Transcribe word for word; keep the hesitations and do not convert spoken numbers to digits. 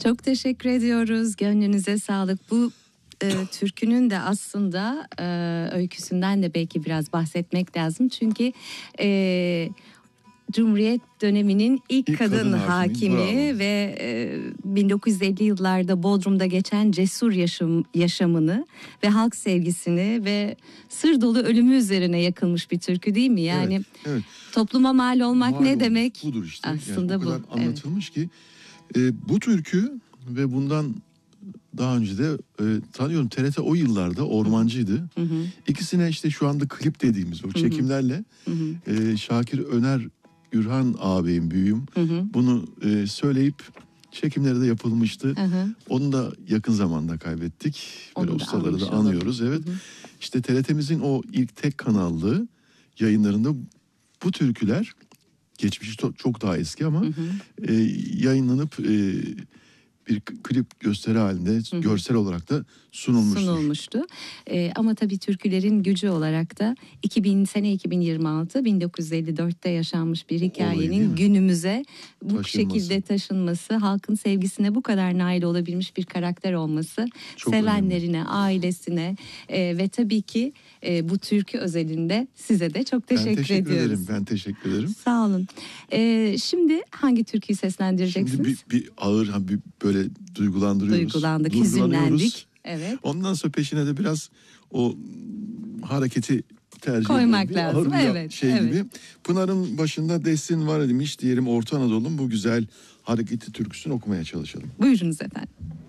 Çok teşekkür ediyoruz. Gönlünüze sağlık. Bu e, türkünün de aslında e, öyküsünden de belki biraz bahsetmek lazım. Çünkü e, Cumhuriyet döneminin ilk, ilk kadın, kadın hakimi, hakimi ve e, bin dokuz yüz elli yıllarda Bodrum'da geçen cesur yaşam, yaşamını ve halk sevgisini ve sır dolu ölümü üzerine yakılmış bir türkü değil mi? Yani evet, evet. Topluma mal olmak mal ne demek? Budur işte. Aslında yani o kadar bu. anlatılmış evet. ki e, bu türkü ve bundan daha önce de e, tanıyorum T R T o yıllarda ormancıydı. Hı hı. İkisine işte şu anda klip dediğimiz o çekimlerle hı hı. E, Şakir Öner Ürhan ağabeyim büyüğüm hı hı. bunu e, söyleyip çekimleri de yapılmıştı. Hı hı. Onu da yakın zamanda kaybettik. Böyle onu ustaları da anıyoruz. Olalım. Evet. Hı hı. İşte T R T'mizin o ilk tek kanallı yayınlarında bu türküler geçmişi çok daha eski ama hı hı. E, yayınlanıp e, bir klip gösteri halinde hı hı. görsel olarak da sunulmuştur. sunulmuştu. Ee, ama tabii türkülerin gücü olarak da iki bin sene iki bin yirmi altı bin dokuz yüz elli dörtte yaşanmış bir hikayenin günümüze bu taşınması. şekilde taşınması, halkın sevgisine bu kadar nail olabilmiş bir karakter olması, çok sevenlerine, önemli. ailesine e, ve tabii ki e, bu türkü özelinde size de çok teşekkür, ben teşekkür ediyoruz. ederim. Ben teşekkür ederim. Sağ olun. Ee, şimdi hangi türküyü seslendireceksiniz? Şimdi bir, bir ağır bir böyle duygulandırıyoruz. Duygulandık, hüzünlendik. Evet. Ondan sonra peşine de biraz o hareketi tercih koymak bir lazım. Ağır evet. şey evet. gibi. Pınar'ın başında destin var demiş diyelim Orta Anadolu'nun bu güzel hareketli türküsünü okumaya çalışalım. Buyurunuz efendim.